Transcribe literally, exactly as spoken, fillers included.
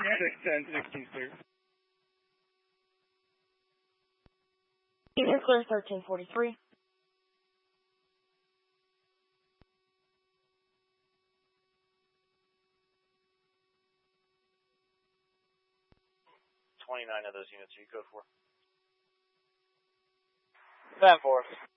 six ten sixteen clear. Unit clear thirteen forty-three. twenty-nine of those units are you code for? ten four.